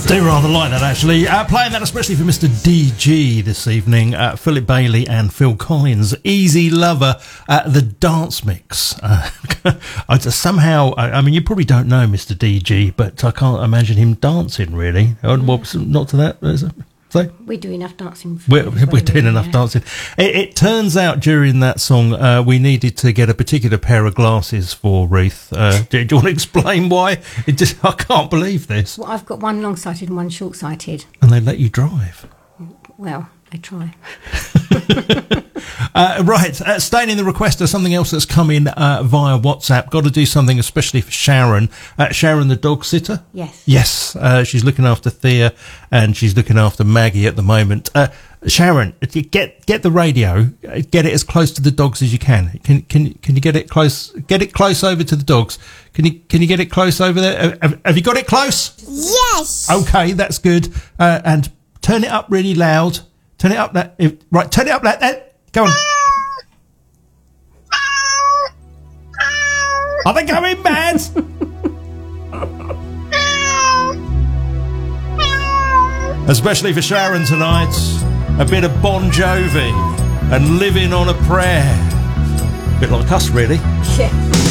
Do rather like that, actually. Playing that especially for Mr. DG this evening. Philip Bailey and Phil Collins. Easy Lover, the dance mix. I just somehow, I mean, you probably don't know Mr. DG, but I can't imagine him dancing, really. Well, not to that, is it? So, we do enough dancing. We're doing enough dancing. It turns out during that song we needed to get a particular pair of glasses for Ruth. Do you want to explain why? I can't believe this. Well, I've got one long-sighted and one short-sighted. And they let you drive? Well, they try. Right, staying in the requester, something else that's come in via WhatsApp. Got to do something especially for Sharon. Sharon, the dog sitter? Yes. Yes, she's looking after Thea and she's looking after Maggie at the moment. Sharon, get the radio, get it as close to the dogs as you can. Can you get it close? Get it close over to the dogs. Can you get it close over there? Have you got it close? Yes. Okay, that's good. And turn it up really loud. Turn it up that. Right, turn it up like that. Go on. Are they going mad? Especially for Sharon tonight, a bit of Bon Jovi and Living on a Prayer. A bit like us, really. Yeah.